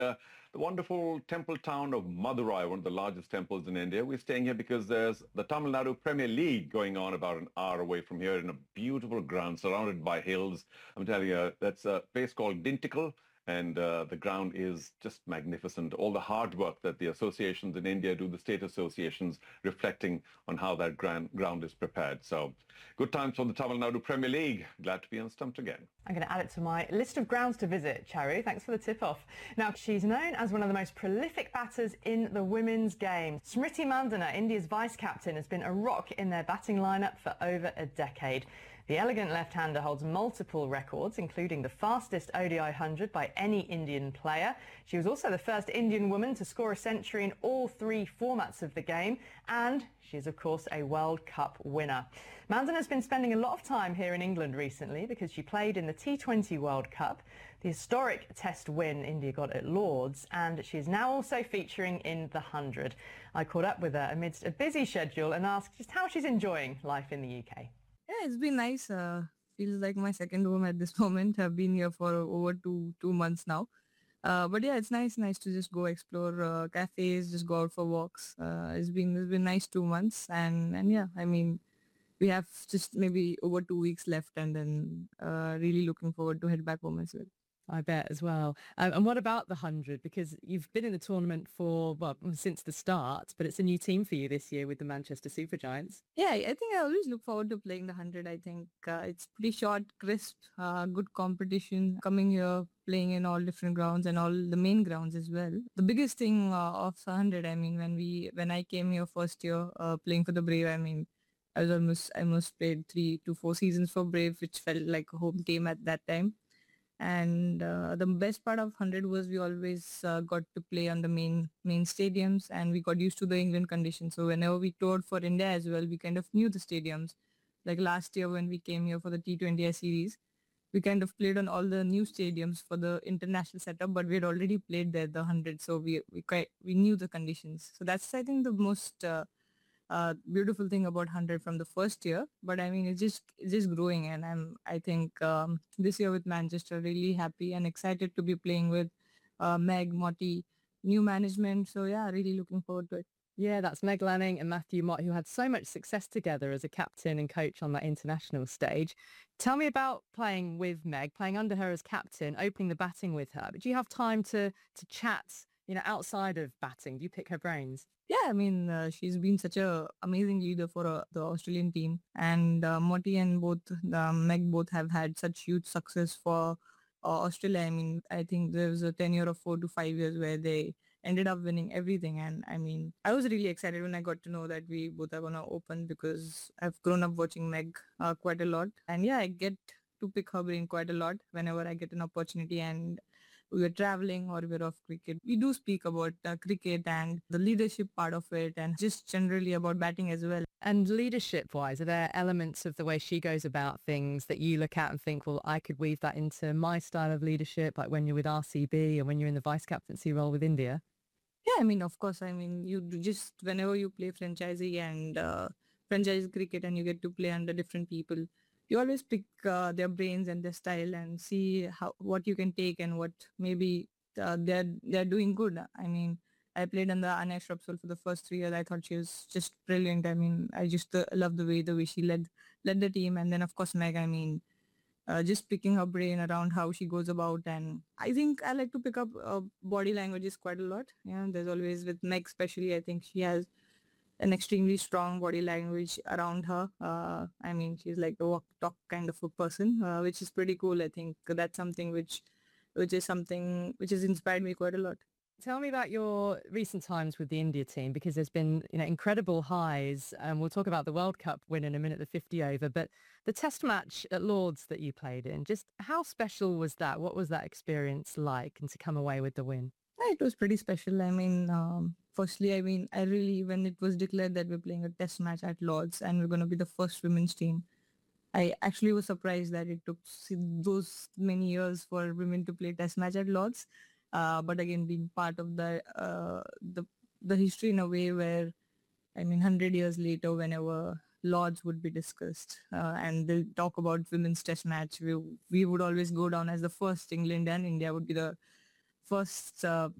the wonderful temple town of Madurai, one of the largest temples in India. We're staying here because there's the Tamil Nadu Premier League going on about an hour away from here in a beautiful ground surrounded by hills. I'm telling you, that's a place called Dintikal. And the ground is just magnificent. All the hard work that the associations in India do, the state associations, reflecting on how that ground is prepared. So good times for the Tamil Nadu Premier League. Glad to be on Stumped again. I'm going to add it to my list of grounds to visit, Charu. Thanks for the tip-off. Now, she's known as one of the most prolific batters in the women's game. Smriti Mandhana, India's vice-captain, has been a rock in their batting lineup for over a decade. The elegant left-hander holds multiple records, including the fastest ODI 100 by any Indian player. She was also the first Indian woman to score a century in all three formats of the game, and she is, of course, a World Cup winner. Mandhana has been spending a lot of time here in England recently because she played in the T20 World Cup, the historic Test win India got at Lord's, and she is now also featuring in the 100. I caught up with her amidst a busy schedule and asked just how she's enjoying life in the UK. Yeah, it's been nice. Feels like my second home at this moment. I've been here for over two months now. But yeah, it's nice to just go explore cafes, just go out for walks. It's been nice 2 months, and yeah, I mean, we have just maybe over 2 weeks left, and then really looking forward to head back home as well. I bet as well. And what about the 100? Because you've been in the tournament for, well, since the start, but it's a new team for you this year with the Manchester Supergiants. Yeah, I think I always look forward to playing the 100. I think it's pretty short, crisp, good competition. Coming here, playing in all different grounds and all the main grounds as well. The biggest thing of 100, I mean, when I came here first year playing for the Brave, I mean, I almost played 3 to 4 seasons for Brave, which felt like a home team at that time. And the best part of 100 was we always got to play on the main stadiums, and we got used to the England conditions. So whenever we toured for India as well, we kind of knew the stadiums. Like last year when we came here for the T20I series, we kind of played on all the new stadiums for the international setup, but we had already played there, the 100, so we knew the conditions. So that's, I think, the most beautiful thing about 100 from the first year. But I mean, it's just growing, and I think this year with Manchester, really happy and excited to be playing with Meg, Motti, new management. So yeah, really looking forward to it. Yeah, that's Meg Lanning and Matthew Mott, who had so much success together as a captain and coach on that international stage. Tell me about playing with Meg, playing under her as captain, opening the batting with her. But do you have time to chat, outside of batting? Do you pick her brains? Yeah, I mean, she's been such a amazing leader for the Australian team, and Motti and Meg both have had such huge success for Australia. I mean, I think there was a tenure of 4 to 5 years where they ended up winning everything, and I mean, I was really excited when I got to know that we both are gonna open, because I've grown up watching Meg quite a lot, and yeah, I get to pick her brain quite a lot whenever I get an opportunity. And we were traveling or we were off cricket, we do speak about cricket and the leadership part of it, and just generally about batting as well. And leadership-wise, are there elements of the way she goes about things that you look at and think, well, I could weave that into my style of leadership, like when you're with RCB and when you're in the vice-captaincy role with India? Yeah, I mean, of course, I mean, you just, whenever you play franchisee and franchise cricket and you get to play under different people, you always pick their brains and their style and see what you can take and what maybe they're doing good. I mean, I played under Anya Shrubsole for the first 3 years. I thought she was just brilliant. I mean, I just love the way she led the team. And then of course Meg, I mean, just picking her brain around how she goes about. And I think I like to pick up body languages quite a lot. Yeah, there's always, with Meg especially, I think she has an extremely strong body language around her. I mean, she's like the walk talk kind of a person, which is pretty cool. I think that's something which has inspired me quite a lot. Tell me about your recent times with the India team, because there's been incredible highs, and we'll talk about the World Cup win in a minute, the 50 over, but the test match at Lord's that you played in, just how special was that? What was that experience like, and to come away with the win? Yeah, it was pretty special. I mean, firstly, I mean, I really, when it was declared that we're playing a test match at Lord's and we're going to be the first women's team, I actually was surprised that it took those many years for women to play test match at Lord's. But again, being part of the history in a way where, I mean, 100 years later, whenever Lords would be discussed and they'll talk about women's test match, we would always go down as the first. England and India would be the first